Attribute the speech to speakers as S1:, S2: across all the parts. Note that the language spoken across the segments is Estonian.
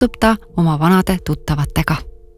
S1: kohtub ta oma vanade tuttavatega.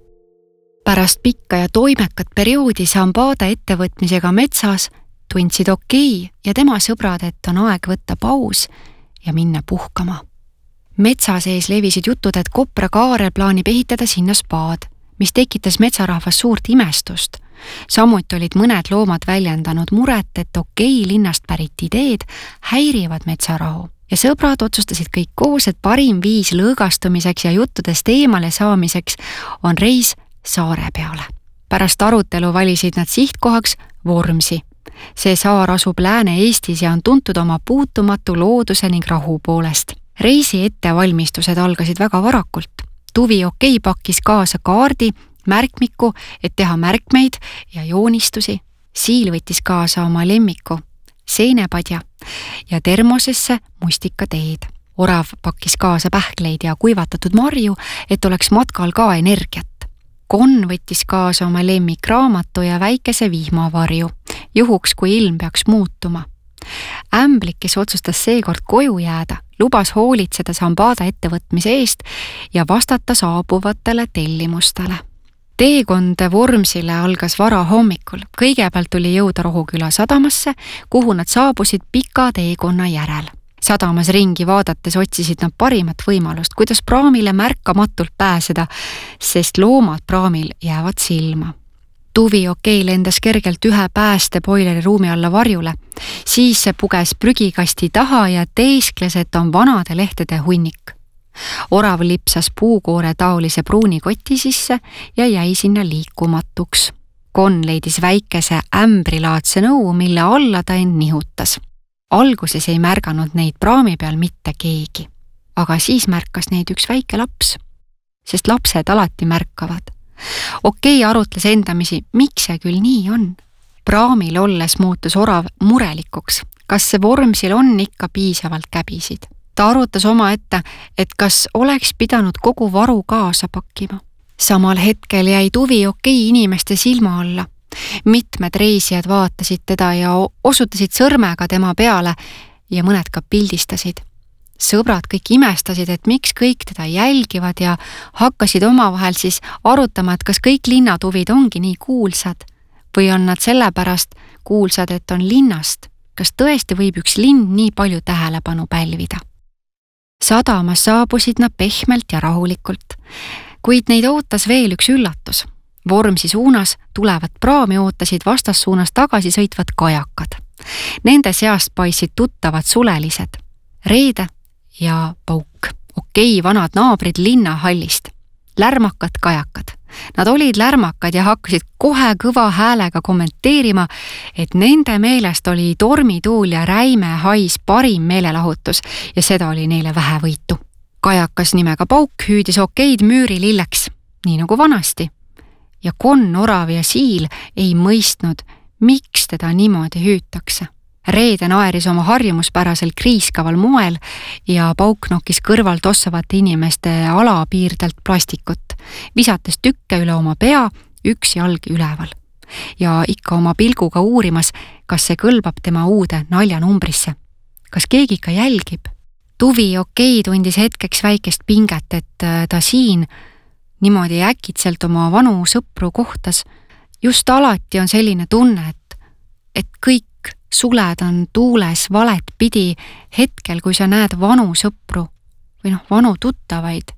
S1: Pärast pikka ja toimekat perioodi Zambada ettevõtmisega metsas tundsid Okei ja tema sõbrad, et on aeg võtta paus ja minna puhkama. Metsa sees levisid jutud, et Kopra Kaarel plaanib ehitada sinna spaad, mis tekitas metsarahvas suurt imestust. Samuti olid mõned loomad väljendanud muret, et Okei linnast pärit ideed häirivad metsarahu. Ja sõbrad otsustasid kõik koos, et parim viis lõõgastumiseks ja juttudest eemale saamiseks on reis saare peale. Pärast arutelu valisid nad sihtkohaks Vormsi. See saar asub Lääne-Eestis ja on tuntud oma puutumatu looduse ning rahu poolest. Reisi ettevalmistused algasid väga varakult. Tuvi Okei pakkis kaasa kaardi, märkmiku, et teha märkmeid ja joonistusi. Siil võttis kaasa oma lemmiku, seenepadja ja termosesse mustikateed. Orav pakkis kaasa pähkleid ja kuivatatud marju, et oleks matkal ka energiat. Konn võttis kaasa oma lemmikraamatu ja väikese vihmavarju, juhuks kui ilm peaks muutuma. Ämblik, kes otsustas seekord koju jääda, lubas hoolitseda Zambada ettevõtmise eest ja vastata saabuvatele tellimustele. Teekond Vormsile algas vara hommikul. Kõigepealt tuli jõuda Rohuküla sadamasse, kuhu nad saabusid pika teekonna järel. Sadamas ringi vaadates otsisid nad parimat võimalust, kuidas praamile märkamatult pääseda, sest loomad praamil jäävad silma. Tuvi Okei lendas kergelt ühe päästepoileri ruumi alla varjule, siis see puges prügikasti taha ja teeskles, et on vanade lehtede hunnik. Orav lipsas puukoore taolise pruuni koti sisse ja jäi sinna liikumatuks. Konn leidis väikese ämbrilaadse nõu, mille alla ta end nihutas. Alguses ei märganud neid praami peal mitte keegi, aga siis märkas neid üks väike laps, sest lapsed alati märkavad. Okei arutles endamisi, miks see küll nii on. Praamil olles muutus Orav murelikuks, kas see Vormsil on ikka piisavalt käbisid. Ta arutas omaette, et kas oleks pidanud kogu varu kaasa pakkima. Samal hetkel jäi Tuvi Okei inimeste silma alla. Mitmed reisijad vaatasid teda ja osutasid sõrmega tema peale ja mõned ka pildistasid. Sõbrad kõik imestasid, et miks kõik teda jälgivad ja hakkasid omavahel siis arutama, et kas kõik linnatuvid ongi nii kuulsad või on nad sellepärast kuulsad, et on linnast. Kas tõesti võib üks linn nii palju tähelepanu pälvida? Sadamas saabusid nad pehmelt ja rahulikult, kuid neid ootas veel üks üllatus. Vormsi suunas tulevat praami ootasid vastassuunas tagasi sõitvad kajakad. Nende seast paistsid tuttavad sulelised, Reede ja Pauk. Okei vanad naabrid linnahallist. Lärmakad kajakad. Nad olid lärmakad ja hakkasid kohe kõva häälega kommenteerima, et nende meelest oli tormituul ja räime hais parim meelelahutus ja seda oli neile vähe võitu. Kajakas nimega Pauk hüüdis Okeid müürililleks, nii nagu vanasti. Ja Konn, Orav ja Siil ei mõistnud, miks teda niimoodi hüütakse. Reede naeris oma harjumuspärasel kriiskaval moel ja Pauk nokkis kõrvalt ossavate inimeste alapiirdelt plastikut, visates tükke üle oma pea, üks jalg üleval. Ja ikka oma pilguga uurimas, kas see kõlbab tema uude naljanumbrisse. Kas keegi ikka jälgib? Tuvi Okei tundis hetkeks väikest pinget, et ta siin niimoodi äkitselt oma vanu sõpru kohtas. Just alati on selline tunne, et kõik suled on tuules valet pidi hetkel, kui sa näed vanu sõpru või vanu tuttavaid.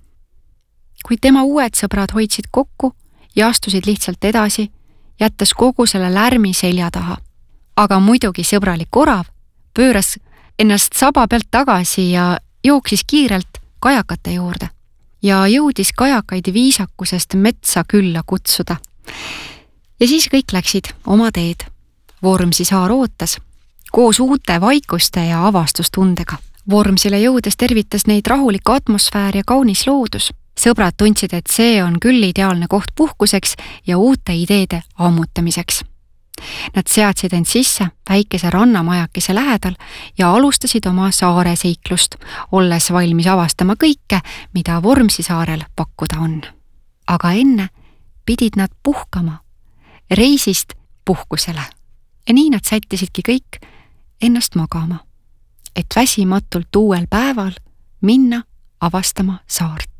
S1: Kui tema uued sõbrad hoidsid kokku ja astusid lihtsalt edasi, jättes kogu selle lärmi selja taha. Aga muidugi sõbralik Orav pööras ennast saba pealt tagasi ja jooksis kiirelt kajakate juurde ja jõudis kajakaid viisakusest metsa külla kutsuda. Ja siis kõik läksid oma teed. Vormsi saar ootas, koos uute vaikuste ja avastustundega. Vormsile jõudes tervitas neid rahulik atmosfäär ja kaunis loodus. Sõbrad tundsid, et see on küll ideaalne koht puhkuseks ja uute ideede ammutamiseks. Nad seadsid end sisse väikese rannamajakese lähedal ja alustasid oma saare seiklust, olles valmis avastama kõike, mida Vormsi saarel pakkuda on. Aga enne pidid nad puhkama, reisist puhkusele. Ja nii nad sättisidki kõik ennast magama, et väsimatult uuel päeval minna avastama saart.